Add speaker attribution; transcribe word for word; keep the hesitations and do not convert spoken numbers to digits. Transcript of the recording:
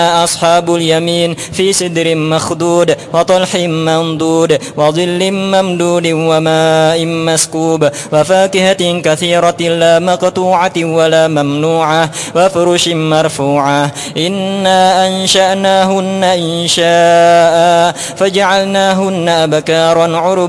Speaker 1: أصحاب اليمين في سدر مخدود وطلح منضود وظل ممدود وماء مسكوب وفاكهة كثيرة لا مقطوعة ولا ممنوعة وفرش مرفوعة إنا أنشأناهن إنشاء فجعلناهن أبكارا عربا